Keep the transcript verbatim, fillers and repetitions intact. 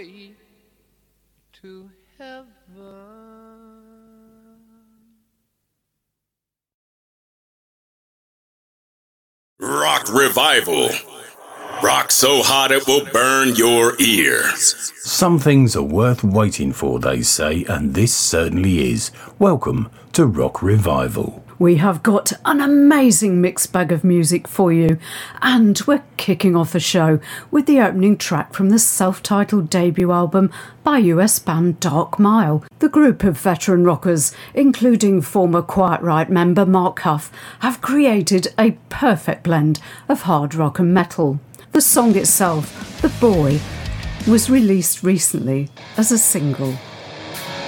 way to heaven. Rock Revival. Rock so hot it will burn your ears. Some things are worth waiting for, they say, and this certainly is. Welcome to Rock Revival. We have got an amazing mixed bag of music for you, and we're kicking off the show with the opening track from the self-titled debut album by U S band Dark Mile. The group of veteran rockers, including former Quiet Riot member Mark Huff, have created a perfect blend of hard rock and metal. The song itself, The Boy, was released recently as a single.